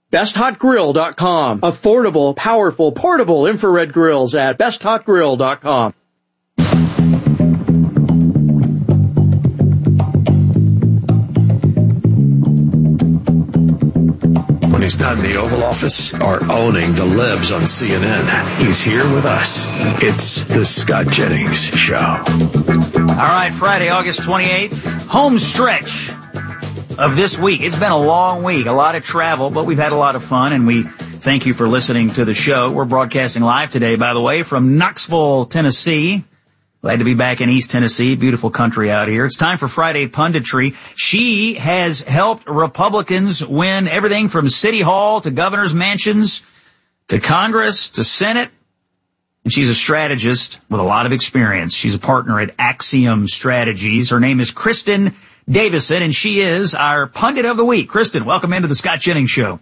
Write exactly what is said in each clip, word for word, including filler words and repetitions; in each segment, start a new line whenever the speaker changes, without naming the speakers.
best hot grill dot com. Affordable, powerful, portable infrared grills at best hot grill dot com.
When he's not in the Oval Office or owning the libs on C N N, he's here with us. It's the Scott Jennings Show.
All right, Friday, August twenty-eighth, home stretch of this week. It's been a long week, a lot of travel, but we've had a lot of fun, and we thank you for listening to the show. We're broadcasting live today, by the way, from Knoxville, Tennessee. Glad to be back in East Tennessee. Beautiful country out here. It's time for Friday Punditry. She has helped Republicans win everything from City Hall to governor's mansions to Congress to Senate. And she's a strategist with a lot of experience. She's a partner at Axiom Strategies. Her name is Kristen Davison, and she is our Pundit of the Week. Kristen, welcome into the Scott Jennings Show.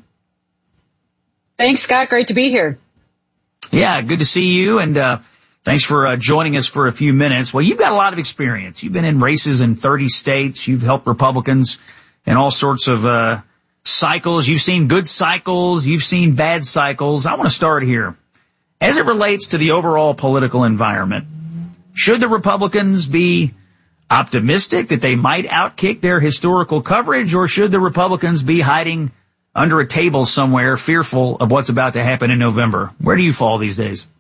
Thanks, Scott. Great to be here.
Yeah, good to see you, and uh thanks for uh, joining us for a few minutes. Well, you've got a lot of experience. You've been in races in thirty states. You've helped Republicans in all sorts of uh cycles. You've seen good cycles. You've seen bad cycles. I want to start here. As it relates to the overall political environment, should the Republicans be optimistic that they might outkick their historical coverage, or should the Republicans be hiding under a table somewhere, fearful of what's about to happen in November? Where do you fall these days?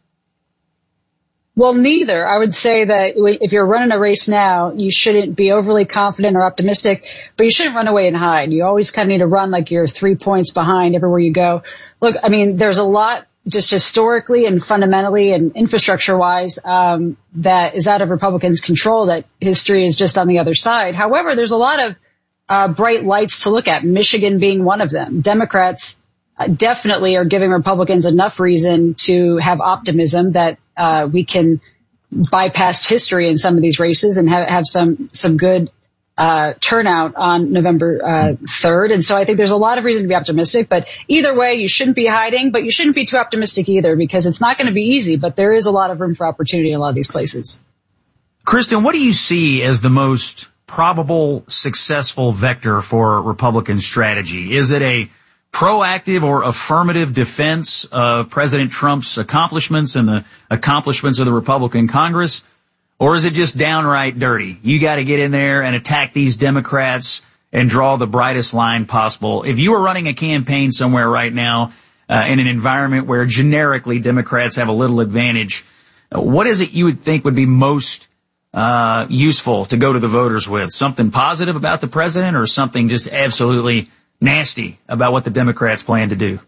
Well, neither. I would say that if you're running a race now, you shouldn't be overly confident or optimistic, but you shouldn't run away and hide. You always kind of need to run like you're three points behind everywhere you go. Look, I mean, there's a lot just historically and fundamentally and infrastructure-wise um that is out of Republicans' control, that history is just on the other side. However, there's a lot of uh bright lights to look at, Michigan being one of them. Democrats uh, definitely are giving Republicans enough reason to have optimism that uh we can bypass history in some of these races and have, have some some good uh turnout on November uh third. And so I think there's a lot of reason to be optimistic, but either way, you shouldn't be hiding, but you shouldn't be too optimistic either, because it's not going to be easy, but there is a lot of room for opportunity in a lot of these places.
Kristen, what do you see as the most probable successful vector for Republican strategy? Is it a proactive or affirmative defense of President Trump's accomplishments and the accomplishments of the Republican Congress? Or is it just downright dirty? You got to get in there and attack these Democrats and draw the brightest line possible. If you were running a campaign somewhere right now uh, in an environment where generically Democrats have a little advantage, uh, what is it you would think would be most uh useful to go to the voters with? Something positive about the president, or something just absolutely nasty about what the Democrats plan to do?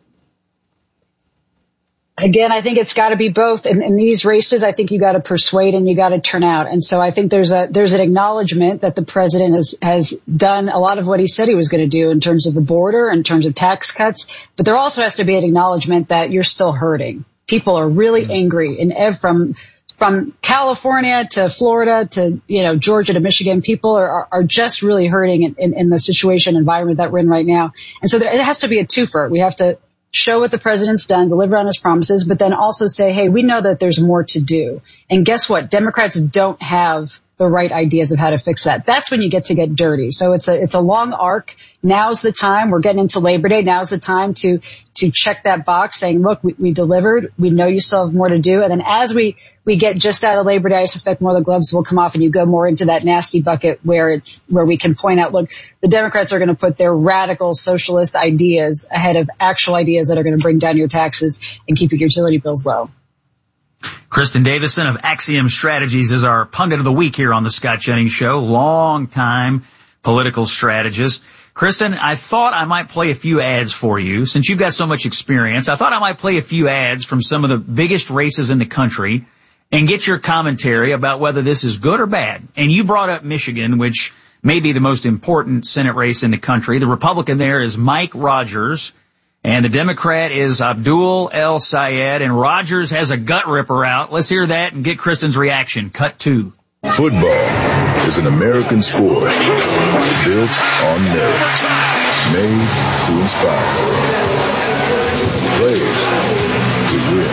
Again, I think it's got to be both. In, in these races, I think you got to persuade and you got to turn out. And so I think there's a there's an acknowledgement that the president has has done a lot of what he said he was going to do in terms of the border, in terms of tax cuts. But there also has to be an acknowledgement that you're still hurting. People are really mm-hmm. angry, and ev- from from California to Florida to, you know, Georgia to Michigan, people are are just really hurting in, in, in the situation environment that we're in right now. And so there, it has to be a twofer. We have to show what the president's done, deliver on his promises, but then also say, hey, we know that there's more to do. And guess what? Democrats don't have the right ideas of how to fix that. That's when you get to get dirty. So it's a, it's a long arc. Now's the time. We're getting into Labor Day. Now's the time to, to check that box saying, look, we, we delivered. We know you still have more to do. And then as we, we get just out of Labor Day, I suspect more of the gloves will come off and you go more into that nasty bucket where it's, where we can point out, look, the Democrats are going to put their radical socialist ideas ahead of actual ideas that are going to bring down your taxes and keep your utility bills low.
Kristen Davison of Axiom Strategies is our Pundit of the Week here on the Scott Jennings Show. Long-time political strategist. Kristen, I thought I might play a few ads for you. Since you've got so much experience, I thought I might play a few ads from some of the biggest races in the country and get your commentary about whether this is good or bad. And you brought up Michigan, which may be the most important Senate race in the country. The Republican there is Mike Rogers, and the Democrat is Abdul El Sayed, and Rogers has a gut ripper out. Let's hear that and get Kristen's reaction. Cut two.
Football is an American sport built on merit, made to inspire, played to win.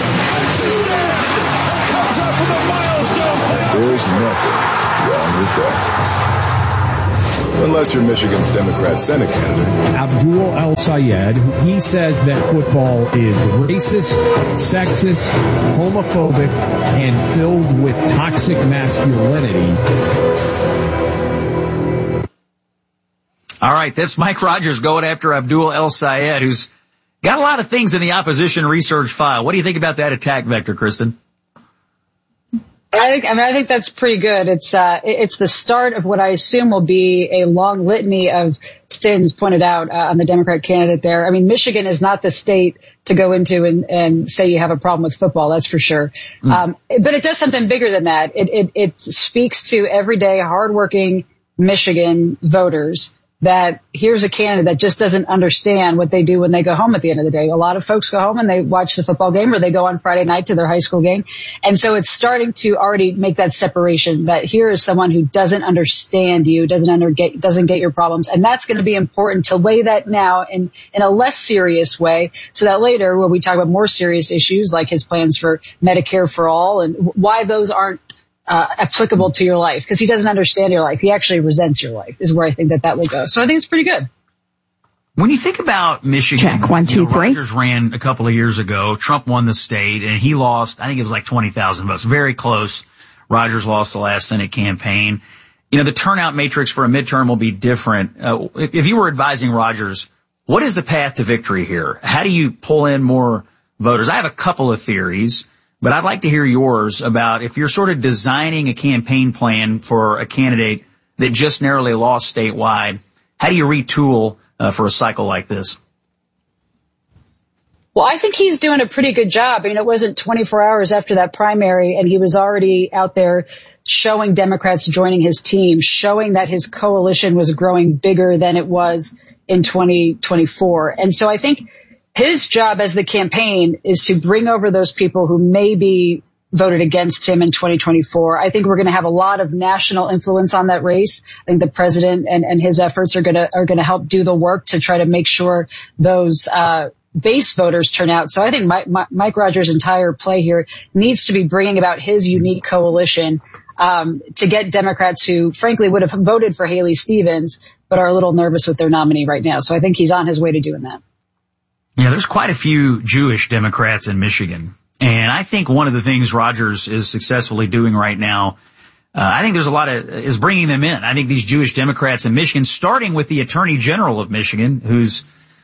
There's nothing wrong with that. Unless you're Michigan's Democrat Senate candidate.
Abdul El-Sayed, he says that football is racist, sexist, homophobic, and filled with toxic masculinity.
All right, that's Mike Rogers going after Abdul El-Sayed, who's got a lot of things in the opposition research file. What do you think about that attack vector, Kristen?
I think, I mean, I think that's pretty good. It's, uh, it's the start of what I assume will be a long litany of sins pointed out uh, on the Democrat candidate there. I mean, Michigan is not the state to go into and, and say you have a problem with football. That's for sure. Mm. Um, but it does something bigger than that. It, it, it speaks to everyday hardworking Michigan voters that here's a candidate that just doesn't understand what they do when they go home at the end of the day. A lot of folks go home and they watch the football game, or they go on Friday night to their high school game. And so it's starting to already make that separation that here is someone who doesn't understand you, doesn't under get, doesn't get your problems. And that's going to be important to lay that now in, in a less serious way, so that later when we talk about more serious issues like his plans for Medicare for all and why those aren't Uh, applicable to your life, because he doesn't understand your life. He actually resents your life, is where I think that that will go. So I think it's pretty good.
When you think about Michigan,
Check, one, two,
you know,
three.
Rogers ran a couple of years ago. Trump won the state, and he lost, I think it was like twenty thousand votes. Very close. Rogers lost the last Senate campaign. You know, the turnout matrix for a midterm will be different. Uh, if, if you were advising Rogers, what is the path to victory here? How do you pull in more voters? I have a couple of theories, but I'd like to hear yours about if you're sort of designing a campaign plan for a candidate that just narrowly lost statewide, how do you retool uh, for a cycle like this?
Well, I think he's doing a pretty good job. I mean, it wasn't twenty-four hours after that primary, and he was already out there showing Democrats joining his team, showing that his coalition was growing bigger than it was in twenty twenty-four. And so I think his job as the campaign is to bring over those people who maybe voted against him in twenty twenty-four. I think we're going to have a lot of national influence on that race. I think the president and, and his efforts are going to are going to help do the work to try to make sure those uh base voters turn out. So I think Mike, Mike Rogers' entire play here needs to be bringing about his unique coalition um to get Democrats who, frankly, would have voted for Haley Stevens but are a little nervous with their nominee right now. So I think he's on his way to doing that.
Yeah, there's quite a few Jewish Democrats in Michigan. And I think one of the things Rogers is successfully doing right now, uh, I think there's a lot of, is bringing them in. I think these Jewish Democrats in Michigan, starting with the Attorney General of Michigan, who's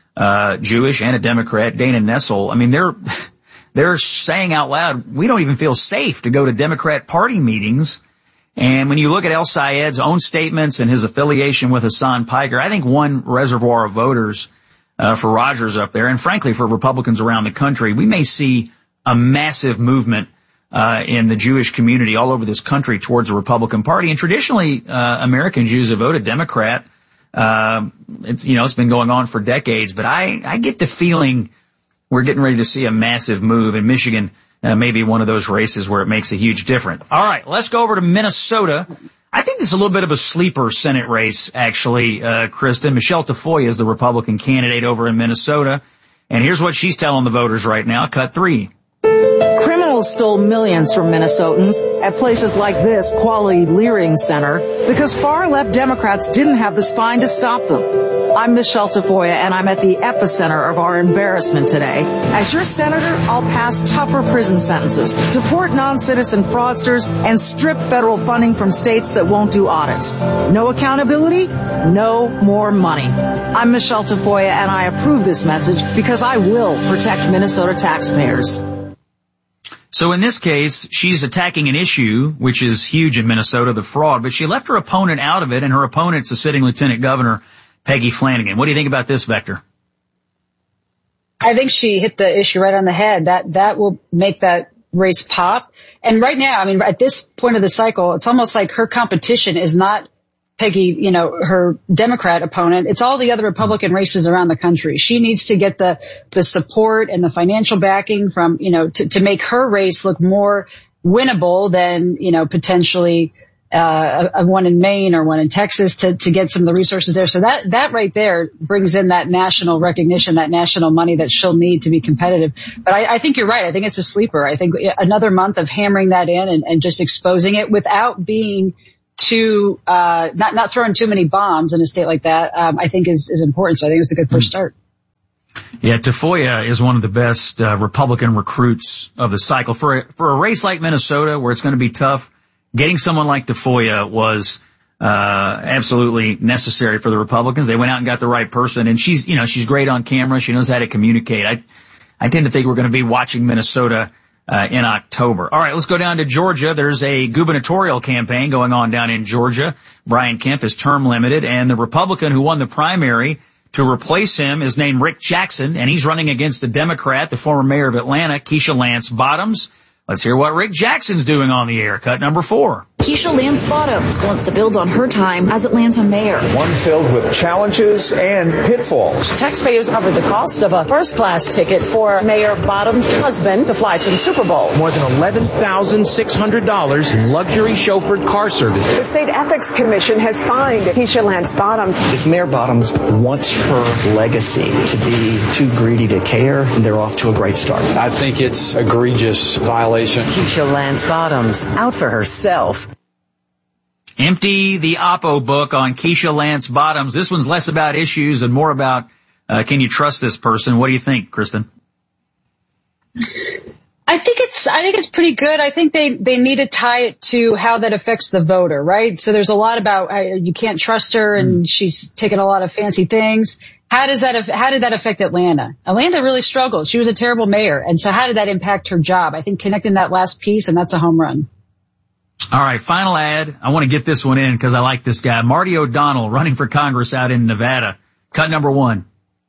uh Jewish and a Democrat, Dana Nessel. I mean, they're, they're saying out loud, we don't even feel safe to go to Democrat party meetings. And when you look at El-Sayed's own statements and his affiliation with Hassan Piker, I think one reservoir of voters Uh, for Rogers up there, and frankly for Republicans around the country, we may see a massive movement uh in the Jewish community all over this country towards the Republican Party. And traditionally, uh American Jews have voted Democrat. Uh, it's, you know, it's been going on for decades, but I, I get the feeling we're getting ready to see a massive move in Michigan, uh, maybe one of those races where it makes a huge difference. All right, let's go over to Minnesota. I think this is a little bit of a sleeper Senate race, actually, uh, Kristen. Michelle Tafoya is the Republican candidate over in Minnesota. And here's what she's telling the voters right now. Cut three.
Criminals stole millions from Minnesotans at places like this Quality Leering Center because far-left Democrats didn't have the spine to stop them. I'm Michelle Tafoya, and I'm at the epicenter of our embarrassment today. As your senator, I'll pass tougher prison sentences, deport non-citizen fraudsters, and strip federal funding from states that won't do audits. No accountability, no more money. I'm Michelle Tafoya, and I approve this message because I will protect Minnesota taxpayers.
So in this case, she's attacking an issue which is huge in Minnesota, the fraud, but she left her opponent out of it, and her opponent's the sitting lieutenant governor, Peggy Flanagan. What do you think about this, Vector?
I think she hit the issue right on the head. That that will make that race pop. And right now, I mean, at this point of the cycle, it's almost like her competition is not Peggy, you know, her Democrat opponent. It's all the other Republican races around the country. She needs to get the, the support and the financial backing from, you know, to, to make her race look more winnable than, you know, potentially, uh, a, a one in Maine or one in Texas to, to get some of the resources there. So that, that right there brings in that national recognition, that national money that she'll need to be competitive. But I, I think you're right. I think it's a sleeper. I think another month of hammering that in and, and just exposing it without being too, uh, not, not throwing too many bombs in a state like that, um, I think is, is important. So I think it's a good first start.
Yeah, Tafoya is one of the best uh, Republican recruits of the cycle. For a, for a race like Minnesota, where it's going to be tough, getting someone like Tafoya was uh absolutely necessary for the Republicans. They went out and got the right person, and she's, you know, she's great on camera. She knows how to communicate. I I tend to think we're going to be watching Minnesota uh in October. All right, let's go down to Georgia. There's a gubernatorial campaign going on down in Georgia. Brian Kemp is term limited, and the Republican who won the primary to replace him is named Rick Jackson, and he's running against the Democrat, the former mayor of Atlanta, Keisha Lance Bottoms. Let's hear what Rick Jackson's doing on the air. Cut number four.
Keisha Lance Bottoms wants to build on her time as Atlanta mayor.
One filled with challenges and pitfalls.
Taxpayers covered the cost of a first-class ticket for Mayor Bottoms' husband to fly to the Super Bowl.
More than eleven thousand six hundred dollars in luxury chauffeured car service.
The State Ethics Commission has fined Keisha Lance Bottoms.
If Mayor Bottoms wants her legacy to be too greedy to care, they're off to a great start.
I think it's egregious violation.
Keisha Lance Bottoms, out for herself.
Empty the Oppo book on Keisha Lance Bottoms. This one's less about issues and more about, uh, can you trust this person? What do you think, Kristen?
I think it's, I think it's pretty good. I think they, they need to tie it to how that affects the voter, right? So there's a lot about, uh, you can't trust her and mm. she's taken a lot of fancy things. How does that, how did that affect Atlanta? Atlanta really struggled. She was a terrible mayor. And so how did that impact her job? I think connecting that last piece, and that's a home run.
All right, final ad. I want to get this one in because I like this guy. Marty O'Donnell, running for Congress out in Nevada. Cut number one.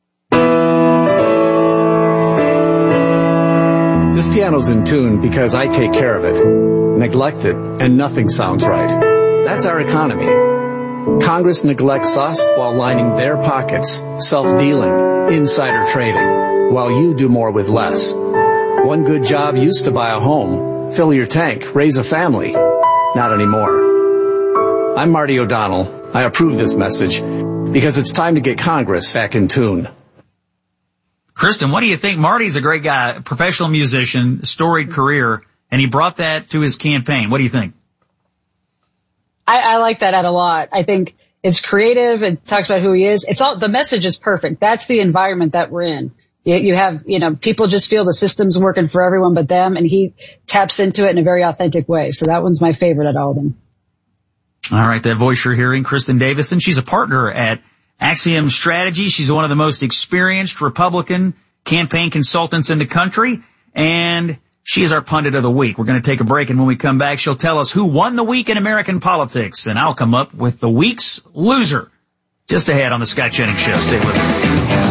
This piano's in tune because I take care of it. Neglect it, and nothing sounds right. That's our economy. Congress neglects us while lining their pockets, self-dealing, insider trading, while you do more with less. One good job used to buy a home, fill your tank, raise a family. Not anymore. I'm Marty O'Donnell. I approve this message because it's time to get Congress back in tune.
Kristen, what do you think? Marty's a great guy, a professional musician, storied career, and he brought that to his campaign. What do you think?
I, I like that ad a lot. I think it's creative. It talks about who he is. It's all, the message is perfect. That's the environment that we're in. You, you have, you know, people just feel the system's working for everyone but them, and he taps into it in a very authentic way. So that one's my favorite at all of them.
All right, that voice you're hearing, Kristen Davison. She's a partner at Axiom Strategy. She's one of the most experienced Republican campaign consultants in the country, and she is our pundit of the week. We're going to take a break, and when we come back, she'll tell us who won the week in American politics, and I'll come up with the week's loser. Just ahead on the Scott Jennings Show. Stay with us.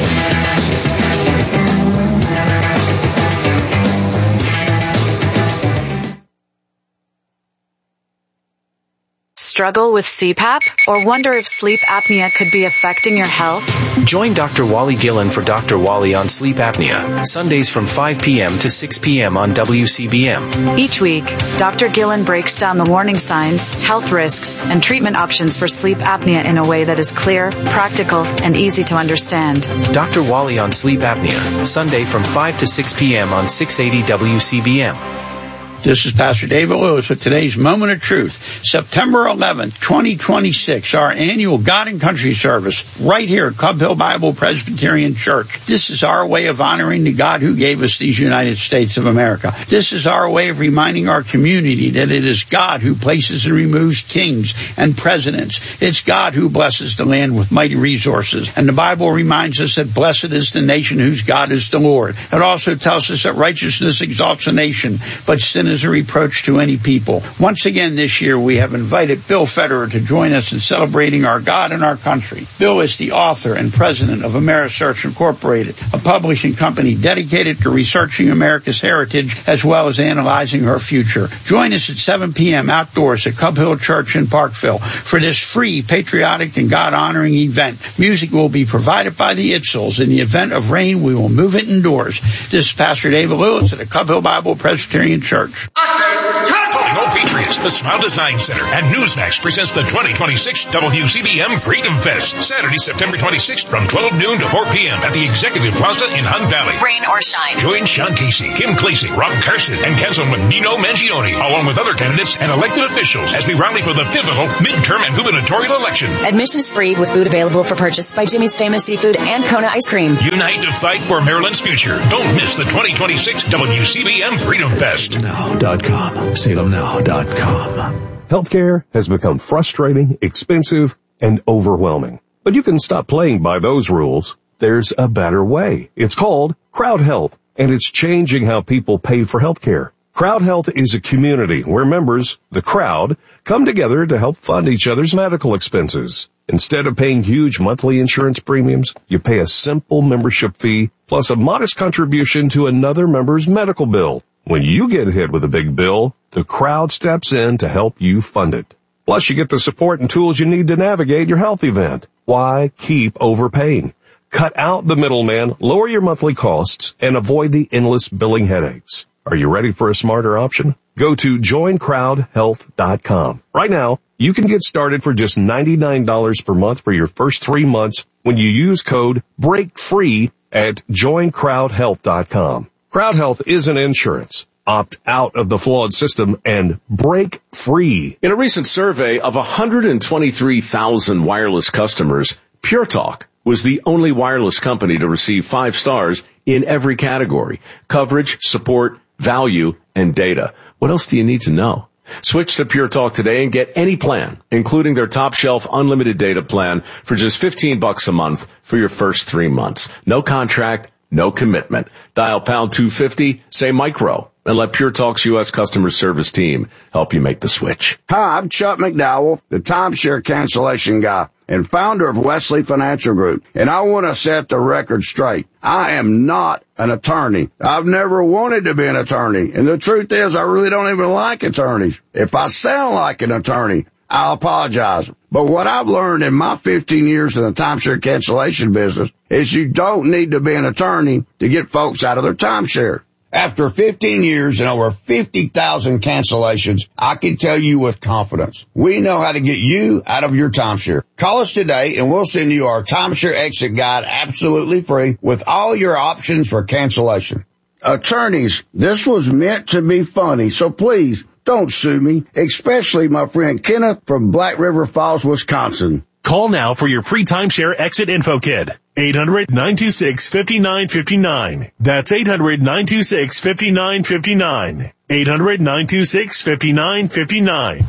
Struggle with C PAP or wonder if sleep apnea could be affecting your health?
Join Doctor Wally Gillen for Doctor Wally on sleep apnea, Sundays from five p.m. to six p.m. on W C B M.
Each week, Doctor Gillen breaks down the warning signs, health risks, and treatment options for sleep apnea in a way that is clear, practical, and easy to understand.
Doctor Wally on sleep apnea, Sunday from five to six p.m. on six eighty W C B M.
This is Pastor David Lewis with today's Moment of Truth. September eleventh, twenty twenty-six, our annual God and Country service right here at Club Hill Bible Presbyterian Church. This is our way of honoring the God who gave us these United States of America. This is our way of reminding our community that it is God who places and removes kings and presidents. It's God who blesses the land with mighty resources. And the Bible reminds us that blessed is the nation whose God is the Lord. It also tells us that righteousness exalts a nation, but sin is a reproach to any people. Once again this year, we have invited Bill Federer to join us in celebrating our God and our country. Bill is the author and president of Amerisearch Incorporated, a publishing company dedicated to researching America's heritage as well as analyzing her future. Join us at seven p.m. outdoors at Club Hill Church in Parkville for this free, patriotic, and God-honoring event. Music will be provided by the Itzels. In the event of rain, we will move it indoors. This is Pastor David Lewis at the Club Hill Bible Presbyterian Church.
Go Patriots, the Smile Design Center, and Newsmax presents the twenty twenty-six W C B M Freedom Fest, Saturday, September twenty-sixth from twelve noon to four p.m. at the Executive Plaza in Hunt Valley.
Rain or shine.
Join Sean Casey, Kim Clasey, Rob Carson, and Councilman Nino Mangione, along with other candidates and elected officials as we rally for the pivotal midterm and gubernatorial election.
Admissions free with food available for purchase by Jimmy's Famous Seafood and Kona Ice Cream.
Unite to fight for Maryland's future. Don't miss the twenty twenty-six W C B M Freedom Fest.
Now dot com. Salem Now dot com.
Healthcare has become frustrating, expensive, and overwhelming. But you can stop playing by those rules. There's a better way. It's called Crowd Health, and it's changing how people pay for healthcare. Crowd Health is a community where members, the crowd, come together to help fund each other's medical expenses. Instead of paying huge monthly insurance premiums, you pay a simple membership fee plus a modest contribution to another member's medical bill. When you get hit with a big bill, the crowd steps in to help you fund it. Plus, you get the support and tools you need to navigate your health event. Why keep overpaying? Cut out the middleman, lower your monthly costs, and avoid the endless billing headaches. Are you ready for a smarter option? Go to join crowd health dot com. Right now, you can get started for just ninety-nine dollars per month for your first three months when you use code BREAKFREE at join crowd health dot com. Crowd Health isn't insurance. Opt out of the flawed system and break free.
In a recent survey of one hundred twenty-three thousand wireless customers, Pure Talk was the only wireless company to receive five stars in every category: coverage, support, value, and data. What else do you need to know? Switch to Pure Talk today and get any plan, including their top shelf unlimited data plan for just fifteen bucks a month for your first three months. No contract, no commitment. Dial pound two fifty, say micro, and let Pure Talk's U S customer service team help you make the switch.
Hi, I'm Chuck McDowell, the timeshare cancellation guy and founder of Wesley Financial Group, and I want to set the record straight. I am not an attorney. I've never wanted to be an attorney, and the truth is I really don't even like attorneys. If I sound like an attorney, I apologize. But what I've learned in my fifteen years in the timeshare cancellation business is you don't need to be an attorney to get folks out of their timeshare. After fifteen years and over fifty thousand cancellations, I can tell you with confidence, we know how to get you out of your timeshare. Call us today and we'll send you our timeshare exit guide absolutely free with all your options for cancellation. Attorneys, this was meant to be funny, so please don't sue me, especially my friend Kenneth from Black River Falls, Wisconsin.
Call now for your free timeshare exit info kit. eight hundred, nine two six, five nine five nine. That's eight hundred, nine two six, five nine five nine. eight hundred, nine two six, five nine five nine.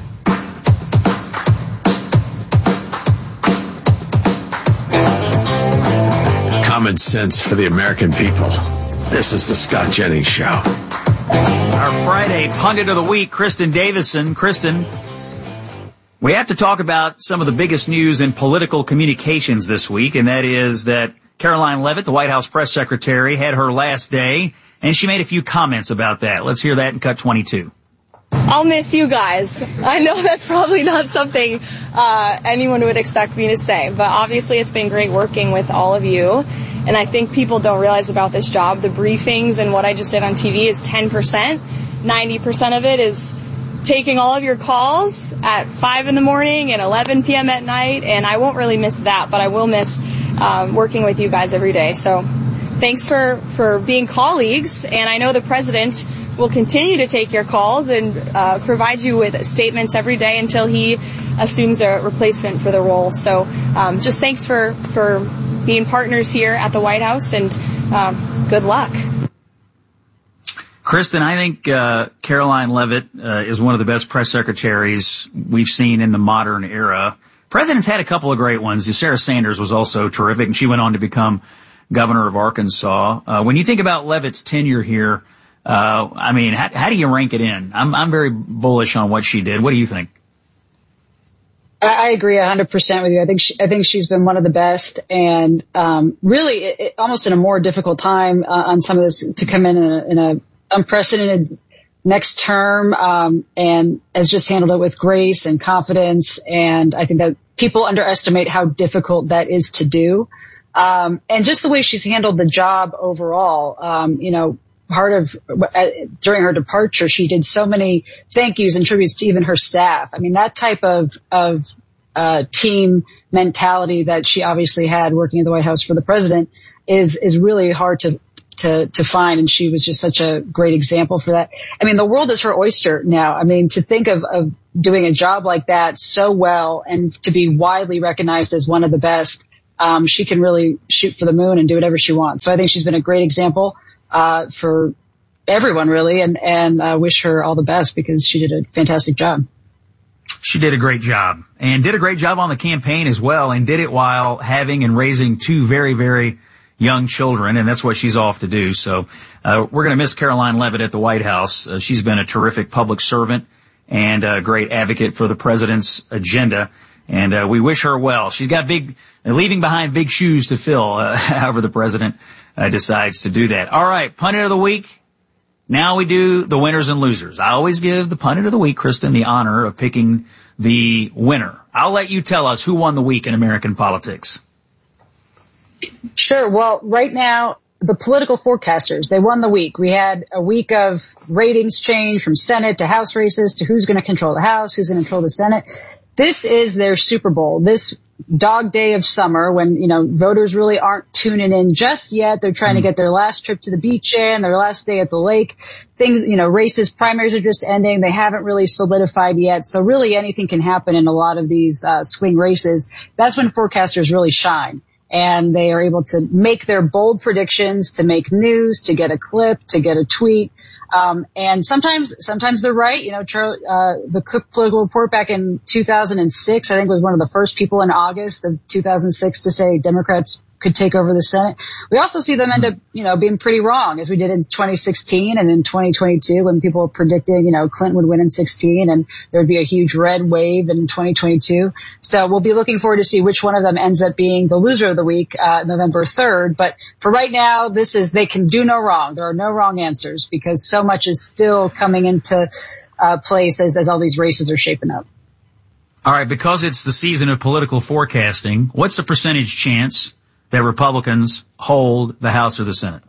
Common sense for the American people. This is the Scott Jennings Show.
Our Friday pundit of the week, Kristen Davison. Kristen, we have to talk about some of the biggest news in political communications this week, and that is that Karoline Leavitt, the White House press secretary, had her last day, and she made a few comments about that. Let's hear that in cut twenty-two.
I'll miss you guys. I know that's probably not something uh anyone would expect me to say, but obviously it's been great working with all of you. And I think people don't realize about this job. The briefings and what I just did on T V is ten percent. ninety percent of it is taking all of your calls at five in the morning and eleven p.m. at night, and I won't really miss that, but I will miss um, working with you guys every day. So thanks for, for being colleagues, and I know the president will continue to take your calls and uh, provide you with statements every day until he assumes a replacement for the role. So um, just thanks for, for being partners here at the White House, and um, good luck.
Kristen, I think uh, Karoline Leavitt uh, is one of the best press secretaries we've seen in the modern era. President's had a couple of great ones. Sarah Sanders was also terrific, and she went on to become governor of Arkansas. Uh, when you think about Leavitt's tenure here, uh, I mean, how, how do you rank it in? I'm, I'm very bullish on what she did. What do you think?
I agree one hundred percent with you. I think she, I think she's been one of the best, and um, really, it, it, almost in a more difficult time uh, on some of this to come in in a, in a unprecedented next term, um, and has just handled it with grace and confidence. And I think that people underestimate how difficult that is to do. Um, and just the way she's handled the job overall, um, you know, part of, uh, during her departure, she did so many thank yous and tributes to even her staff. I mean, that type of, of, uh, team mentality that she obviously had working at the White House for the president is, is really hard to, to, to find. And she was just such a great example for that. I mean, the world is her oyster now. I mean, to think of, of doing a job like that so well and to be widely recognized as one of the best, um, she can really shoot for the moon and do whatever she wants. So I think she's been a great example, uh, for everyone really. And, and, uh, wish her all the best because she did a fantastic job.
She did a great job and did a great job on the campaign as well, and did it while having and raising two very, very young children, and that's what she's off to do. So uh, we're going to miss Caroline Leavitt at the White House. Uh, she's been a terrific public servant and a great advocate for the president's agenda, and uh, we wish her well. She's got big, uh, leaving behind big shoes to fill, uh, however the president uh, decides to do that. All right, Pundit of the Week. Now we do the winners and losers. I always give the Pundit of the Week, Kristen, the honor of picking the winner. I'll let you tell us who won the week in American politics.
Sure. Well, right now, the political forecasters, they won the week. We had a week of ratings change from Senate to House races to who's going to control the House, who's going to control the Senate. This is their Super Bowl. This dog day of summer when, you know, voters really aren't tuning in just yet. They're trying to get their last trip to the beach in, their last day at the lake. Things, you know, races, primaries are just ending. They haven't really solidified yet. So really anything can happen in a lot of these uh, swing races. That's when forecasters really shine. And they are able to make their bold predictions, to make news, to get a clip, to get a tweet. Um, and sometimes, sometimes they're right. You know, uh, the Cook Political Report back in two thousand six, I think, was one of the first people in August of two thousand six to say Democrats could take over the Senate. We also see them end up, you know, being pretty wrong, as we did in twenty sixteen and in twenty twenty-two when people were predicting, you know, Clinton would win in sixteen and there'd be a huge red wave in twenty twenty-two. So we'll be looking forward to see which one of them ends up being the loser of the week, uh, November third. But for right now, this is, they can do no wrong. There are no wrong answers because so much is still coming into, uh, place as, as all these races are shaping up.
All right. Because it's the season of political forecasting, what's the percentage chance that Republicans hold the House or the Senate?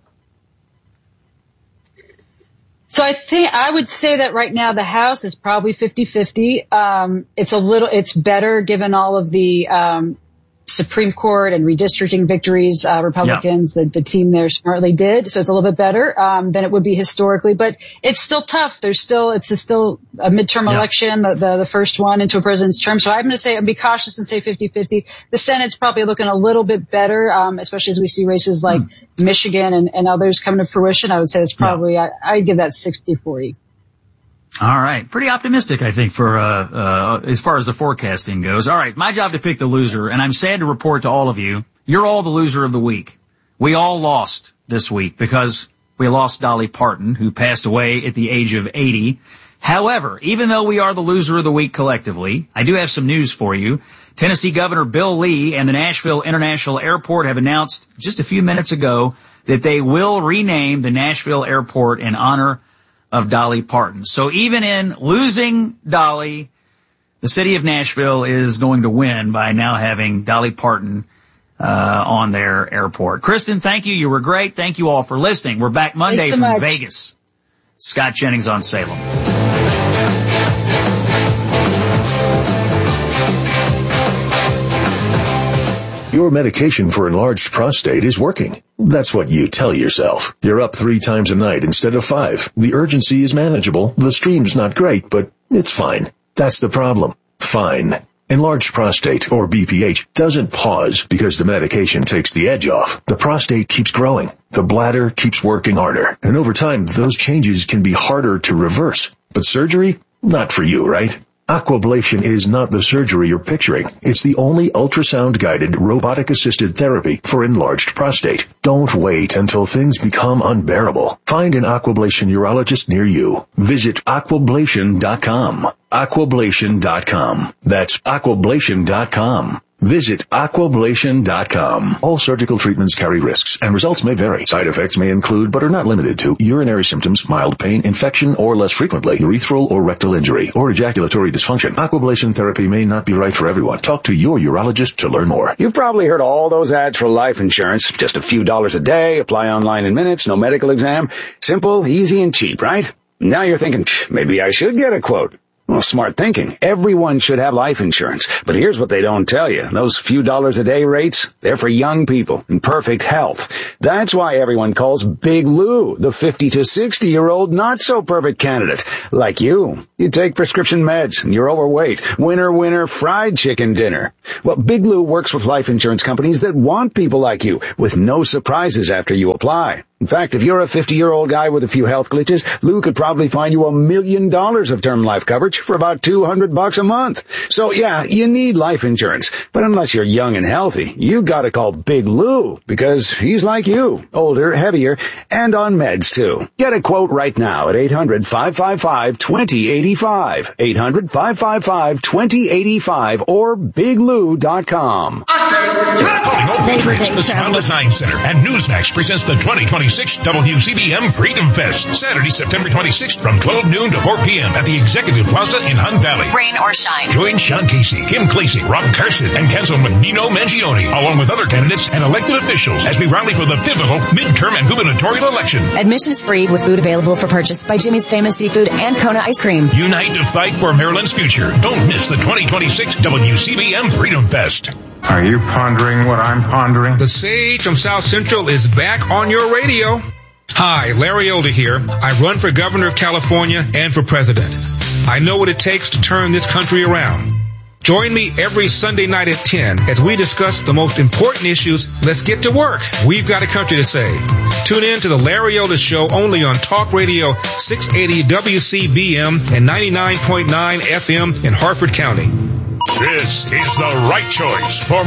So I think I would say that right now the House is probably fifty-fifty. Um, it's a little, it's better given all of the, um, Supreme Court and redistricting victories, uh, Republicans, yeah. the, the team there smartly did. So it's a little bit better, um, than it would be historically, but it's still tough. There's still, it's a still a midterm yeah. election, the, the, the first one into a president's term. So I'm going to say, I'll be cautious and say fifty-fifty. The Senate's probably looking a little bit better, um, especially as we see races like mm. Michigan and, and others coming to fruition. I would say it's probably, yeah. I, I'd give that sixty forty.
All right. Pretty optimistic, I think, for, uh, uh, as far as the forecasting goes. All right. My job to pick the loser, and I'm sad to report to all of you, you're all the loser of the week. We all lost this week because we lost Dolly Parton, who passed away at the age of eighty. However, even though we are the loser of the week collectively, I do have some news for you. Tennessee Governor Bill Lee and the Nashville International Airport have announced just a few minutes ago that they will rename the Nashville Airport in honor of Dolly Parton. So even in losing Dolly, the city of Nashville is going to win by now having Dolly Parton uh on their airport. Kristen, thank you. You were great. Thank you all for listening. We're back Monday
so
from
much.
Vegas. Scott Jennings on Salem.
Your medication for enlarged prostate is working. That's what you tell yourself. You're up three times a night instead of five. The urgency is manageable. The stream's not great, but it's fine. That's the problem. Fine. Enlarged prostate, or B P H, doesn't pause because the medication takes the edge off. The prostate keeps growing. The bladder keeps working harder. And over time, those changes can be harder to reverse. But surgery? Not for you, right? Aquablation is not the surgery you're picturing. It's the only ultrasound-guided, robotic-assisted therapy for enlarged prostate. Don't wait until things become unbearable. Find an Aquablation urologist near you. Visit aquablation dot com. aquablation dot com. That's aquablation dot com.
Visit aquablation dot com. All surgical treatments carry risks, and results may vary. Side effects may include, but are not limited to, urinary symptoms, mild pain, infection, or less frequently, urethral or rectal injury, or ejaculatory dysfunction. Aquablation therapy may not be right for everyone. Talk to your urologist to learn more.
You've probably heard all those ads for life insurance. Just a few dollars a day, apply online in minutes, no medical exam. Simple, easy, and cheap, right? Now you're thinking, maybe I should get a quote. Well, smart thinking. Everyone should have life insurance. But here's what they don't tell you. Those few dollars a day rates, they're for young people in perfect health. That's why everyone calls Big Lou the fifty to sixty year old not so perfect candidate. Like you. You take prescription meds and you're overweight. Winner, winner, fried chicken dinner. Well, Big Lou works with life insurance companies that want people like you with no surprises after you apply. In fact, if you're a fifty-year-old guy with a few health glitches, Lou could probably find you a million dollars of term life coverage for about two hundred bucks a month. So yeah, you need life insurance. But unless you're young and healthy, you gotta call Big Lou because he's like you, older, heavier, and on meds too. Get a quote right now at eight hundred, five five five, two zero eight five. eight hundred, five five five, two zero eight five or big lou dot com.
Calling all patriots, the Smile Design Center and Newsmax presents the twenty twenty-six W C B M Freedom Fest, Saturday, September twenty-sixth from twelve noon to four p.m. at the Executive Plaza in Hunt Valley.
Rain or shine.
Join Sean Casey, Kim Clasey, Rob Carson, and Councilman Nino Mangione, along with other candidates and elected officials as we rally for the pivotal midterm and gubernatorial election.
Admission is free with food available for purchase by Jimmy's Famous Seafood and Kona Ice Cream.
Unite to fight for Maryland's future. Don't miss the twenty twenty-six W C B M Freedom Fest.
Are you pondering what I'm pondering?
The Sage from South Central is back on your radio. Hi, Larry Elder here. I run for governor of California and for president. I know what it takes to turn this country around. Join me every Sunday night at ten as we discuss the most important issues. Let's get to work. We've got a country to save. Tune in to the Larry Elder Show only on Talk Radio six eighty W C B M and ninety-nine point nine F M in Harford County.
This is the right choice for